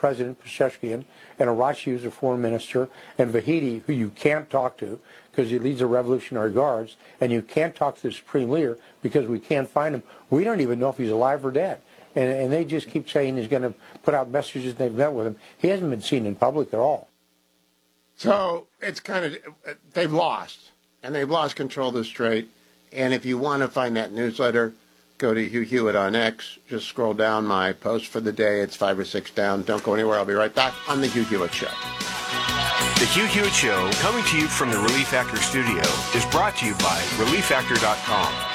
President Pezeshkian, and Arachi, who's a foreign minister, and Vahidi, who you can't talk to because he leads the Revolutionary Guards, and you can't talk to the Supreme Leader because we can't find him. We don't even know if he's alive or dead. And they just keep saying he's going to put out messages they've met with him. He hasn't been seen in public at all. So it's kind of, they've lost, and they've lost control of the Strait. And if you want to find that newsletter, go to Hugh Hewitt on X. Just scroll down my post for the day. It's 5 or 6 down. Don't go anywhere. I'll be right back on The Hugh Hewitt Show. The Hugh Hewitt Show, coming to you from the Relief Factor studio, is brought to you by ReliefFactor.com.